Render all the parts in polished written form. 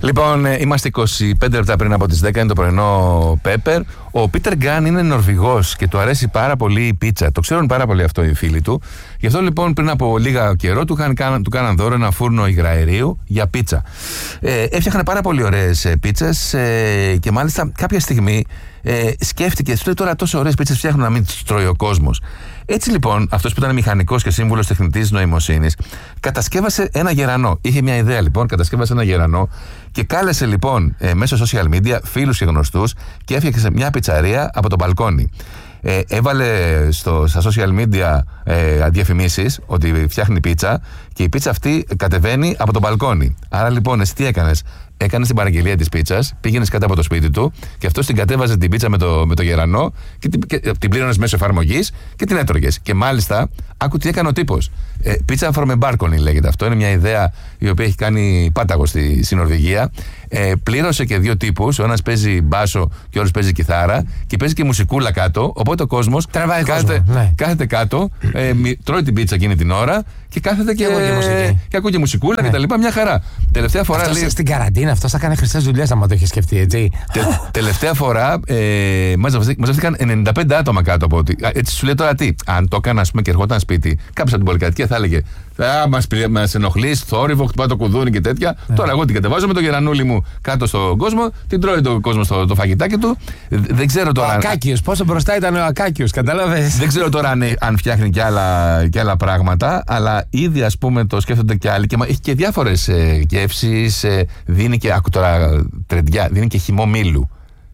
Λοιπόν, είμαστε 25 λεπτά πριν από τις 10, είναι το πρωινό Πέπερ. Ο Πίτερ Γκάν είναι Νορβηγός και του αρέσει πάρα πολύ η πίτσα. Το ξέρουν πάρα πολύ αυτό οι φίλοι του. Γι' αυτό λοιπόν πριν από λίγα καιρό του κάναν δώρο ένα φούρνο υγραερίου για πίτσα. Έφτιαχνε πάρα πολύ ωραίες πίτσες και μάλιστα κάποια στιγμή σκέφτηκε, του λέει τώρα τόσο ωραίες πίτσες φτιάχνουν να μην τις τρώει ο κόσμος. Έτσι λοιπόν, αυτός που ήταν μηχανικός και σύμβουλος τεχνητής νοημοσύνης, κατασκεύασε ένα γερανό. Είχε μια ιδέα λοιπόν, κατασκεύασε ένα γερανό και κάλεσε λοιπόν μέσω social media φίλους και γνωστούς και έφτιαξε μια πιτσαρία από το μπαλκόνι. Έβαλε στα social media διαφημίσεις ότι φτιάχνει πίτσα και η πίτσα αυτή κατεβαίνει από το μπαλκόνι. Άρα λοιπόν, εσύ τι έκανες? Έκανες την παραγγελία της πίτσας, πήγαινες κάτω από το σπίτι του και αυτός την κατέβαζε την πίτσα με το γερανό και την πλήρωνες μέσω εφαρμογής και την έτρωγες. Και μάλιστα, άκου τι έκανε ο τύπος. Πίτσα from a balcony λέγεται αυτό. Είναι μια ιδέα η οποία έχει κάνει πάταγο στη Νορβηγία. Πλήρωσε και δύο τύπους. Ο ένας παίζει μπάσο και ο άλλος παίζει κιθάρα και παίζει και μουσικούλα κάτω. Οπότε ο κόσμος κάθεται κάτω, τρώει την πίτσα εκείνη την ώρα και κάθεται και ακούει και μουσικούλα και τα λοιπά. Μια χαρά. Τελευταία φορά. Αυτός στην καραντίνα, αυτός θα κάνει χρυσές δουλειές, άμα το είχε σκεφτεί, έτσι. Τελευταία φορά μαζεύτηκαν 95 άτομα κάτω από ότι. Έτσι σου λέει τώρα τι. Αν το έκανα, ας πούμε, και ερχόταν σπίτι, κάποιος από την πολυκατοικία θα έλεγε μας ενοχλείς, θόρυβο, χτυπά το κουδούνι και τέτοια. Τώρα εγώ την κατεβάζω με το γερανούλι μου κάτω στον κόσμο, την τρώει το κόσμο το φαγητάκι του. Δεν ξέρω τώρα. Ο Ακάκιος, πόσο μπροστά ήταν ο Ακάκιος, κατάλαβες. Δεν ξέρω τώρα αν φτιάχνει και άλλα πράγματα, αλλά ήδη ας πούμε το σκέφτονται και άλλοι και έχει και διάφορες γεύσεις. Δίνει και, άκου τώρα τρεντιά, δίνει και χυμό μήλου.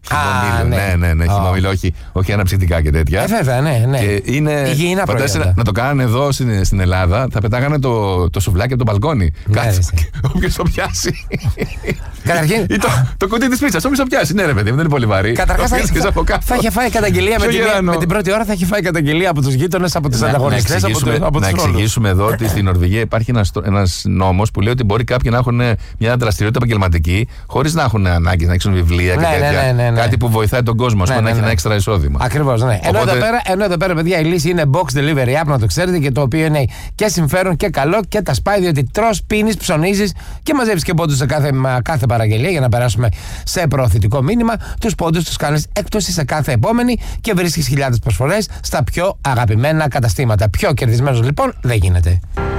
Ναι, χυμομήλου, όχι αναψυκτικά και τέτοια. Βέβαια, ναι. Και είναι. Φαντάζεσαι να το κάνανε εδώ στην Ελλάδα, θα πετάγανε το σουβλάκι από το μπαλκόνι. Όποιος το πιάσει. Καταρχήν. Το κουτί της πίτσας, όποιος το πιάσει. Ναι, ρε παιδί, δεν είναι πολύ βαρύ. Καταρχάς θα είχε φάει καταγγελία με την πρώτη ώρα, θα είχε φάει καταγγελία από τους γείτονες, από τους ανταγωνιστές. Να εξηγήσουμε εδώ ότι στην Νορβηγία υπάρχει ένας νόμος που λέει ότι μπορεί κάποιοι να έχουν μια δραστηριότητα επαγγελματική χωρίς να έχουν ανάγκη να έχουν βιβλία και τέτοια. Κάτι που βοηθάει τον κόσμο, να έχει ένα έξτρα εισόδημα. Ακριβώς, ναι. Ενώ εδώ πέρα, παιδιά, η λύση είναι box delivery app, να το ξέρετε, και το οποίο είναι και συμφέρον και καλό και τα σπάει, διότι τρως, πίνεις, ψωνίζεις και μαζεύεις και πόντους σε κάθε παραγγελία για να περάσουμε σε προωθητικό μήνυμα. Τους πόντους τους κάνεις έκπτωση σε κάθε επόμενη και βρίσκεις χιλιάδες προσφορές στα πιο αγαπημένα καταστήματα. Πιο κερδισμένος λοιπόν δεν γίνεται.